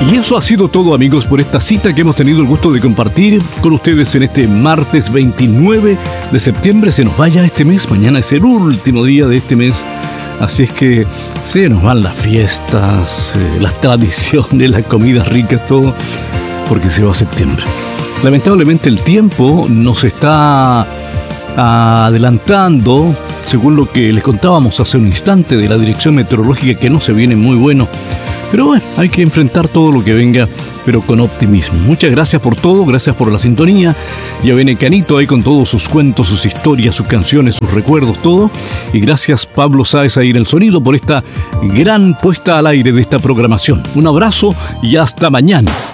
Y eso ha sido todo, amigos, por esta cita que hemos tenido el gusto de compartir con ustedes en este martes 29 de septiembre. Se nos vaya este mes, mañana es el último día de este mes. Así es que se nos van las fiestas, las tradiciones, las comidas ricas, todo, porque se va septiembre. Lamentablemente el tiempo nos está adelantando, según lo que les contábamos hace un instante de la dirección meteorológica, que no se viene muy bueno. Pero bueno, hay que enfrentar todo lo que venga, pero con optimismo. Muchas gracias por todo, gracias por la sintonía. Ya viene Canito ahí con todos sus cuentos, sus historias, sus canciones, sus recuerdos, todo. Y gracias Pablo Sáez ahí en el sonido por esta gran puesta al aire de esta programación. Un abrazo y hasta mañana.